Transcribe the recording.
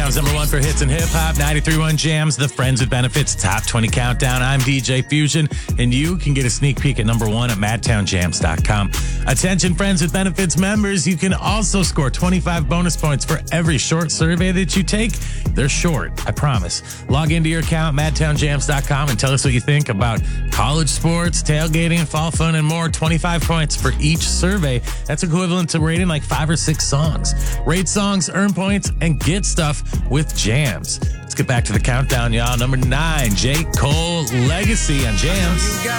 Countdown's number one for hits and hip-hop. 93.1 Jams, the Friends with Benefits Top 20 Countdown. I'm DJ Fusion, and you can get a sneak peek at number one at madtownjams.com. Attention, Friends with Benefits members, you can also score 25 bonus points for every short survey that you take. They're short, I promise. Log into your account, madtownjams.com, and tell us what you think about college sports, tailgating, fall fun, and more. 25 points for each survey. That's equivalent to rating like 5 or 6 songs. Rate songs, earn points, and get stuff with Jams. Let's get back to the countdown, y'all. Number 9, J. Cole, Legacy on Jams.